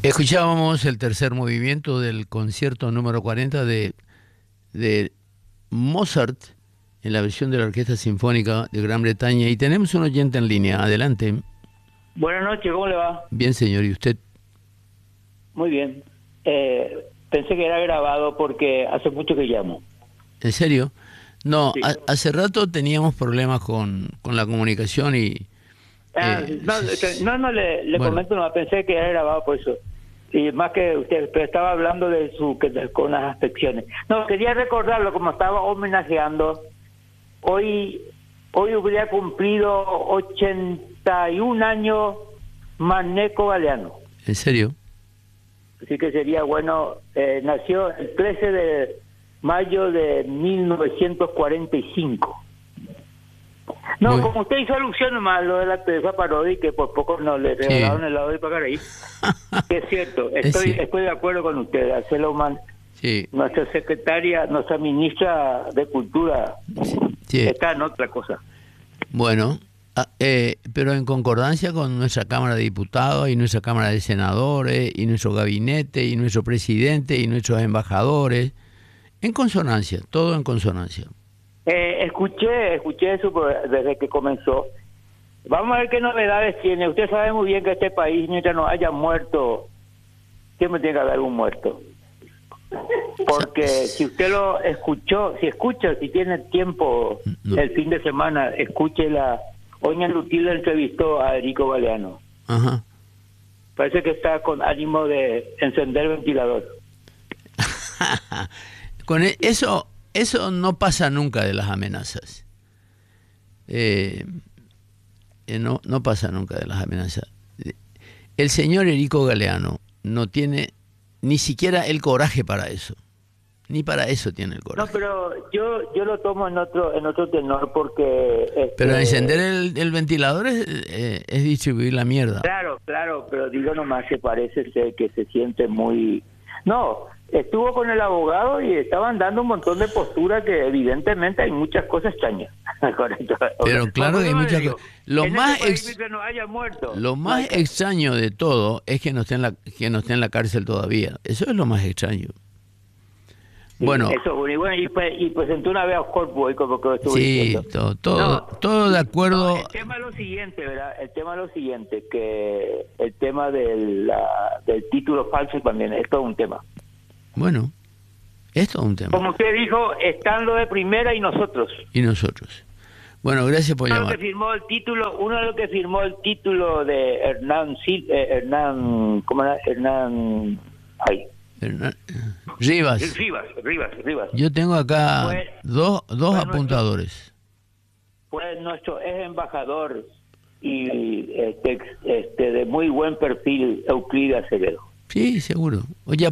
Escuchábamos el tercer movimiento del concierto número 40 de Mozart en la versión de la Orquesta Sinfónica de Gran Bretaña. Y tenemos un oyente en línea. Adelante. Buenas noches, ¿cómo le va? Bien, señor. ¿Y usted? Muy bien. Pensé que era grabado porque hace mucho que llamo. ¿En serio? No, Sí. hace rato teníamos problemas con la comunicación y... No, le bueno. comento, no, pensé que era grabado por eso. Y más que usted, pero estaba hablando de con las afecciones. No, quería recordarlo, como estaba homenajeando. Hoy hubiera cumplido 81 años Manneco Galeano. ¿En serio? Así que sería bueno, nació el 13 de mayo de 1945. No, Muy... como usted hizo alusión nomás a lo de la Teresa Parodi, que por poco no le regalaron el lado de Pacaraí, que es cierto, estoy de acuerdo con usted, Arcelo Man, sí. Nuestra secretaria, nuestra ministra de Cultura, sí. está en otra cosa. Bueno, pero en concordancia con nuestra Cámara de Diputados y nuestra Cámara de Senadores y nuestro gabinete y nuestro presidente y nuestros embajadores, en consonancia, todo en consonancia. Escuché eso desde que comenzó. Vamos a ver qué novedades tiene. Usted sabe muy bien que este país, mientras no haya muerto, siempre tiene que haber un muerto. Porque si usted lo escuchó, si tiene tiempo el fin de semana, escuche Oña Lutilda entrevistó a Erico Galeano. Ajá. Parece que está con ánimo de encender el ventilador. Con eso no pasa nunca de las amenazas. No pasa nunca de las amenazas. El señor Erico Galeano no tiene ni siquiera el coraje para eso. Ni para eso tiene el coraje. No, pero yo lo tomo en otro tenor porque... Pero encender el ventilador es distribuir la mierda. Claro, pero digo nomás que parece ser que se siente muy... No, estuvo con el abogado y estaban dando un montón de posturas que evidentemente hay muchas cosas extrañas. Pero claro que hay muchas cosas. Lo más no extraño de todo es que no esté en la cárcel todavía. Eso es lo más extraño. Sí, bueno, eso, y presentó una vez a Corpo, como que estuvo diciendo. todo de acuerdo. El tema es lo siguiente, ¿verdad? Que el tema del título falso también es todo un tema. Bueno, es todo un tema. Como usted dijo, están los de primera y nosotros. Bueno, gracias por llamar. Uno de los que firmó el título de Hernán Rivas. Yo tengo acá dos apuntadores. Fue nuestro ex embajador y de muy buen perfil, Euclides Acevedo. Sí, seguro. Oye,